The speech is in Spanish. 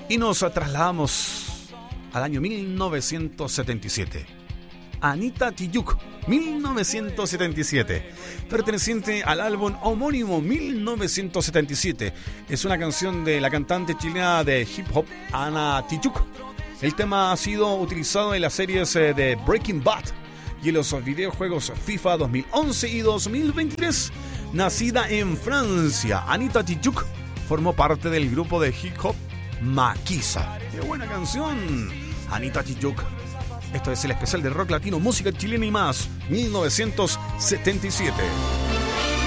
Y nos trasladamos al año 1977. Anita Tijoux, 1977, perteneciente al álbum homónimo 1977. Es una canción de la cantante chilena de hip hop Ana Tijoux. El tema ha sido utilizado en las series de Breaking Bad y en los videojuegos FIFA 2011 y 2023. Nacida en Francia, Anita Tijoux formó parte del grupo de hip hop Maquisa. ¡Qué buena canción! Anita Tijoux. Esto es el especial de rock latino, música chilena y más, 1977.